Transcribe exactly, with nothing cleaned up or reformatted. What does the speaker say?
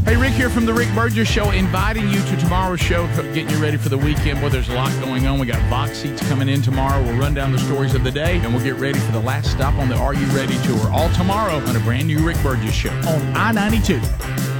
Hey, Rick here from the Rick Burgess Show, inviting you to tomorrow's show, getting you ready for the weekend. Well, there's a lot going on. We got Vox Seats coming in tomorrow. We'll run down the stories of the day, and we'll get ready for the last stop on the Are You Ready tour. All tomorrow on a brand new Rick Burgess Show on I ninety-two.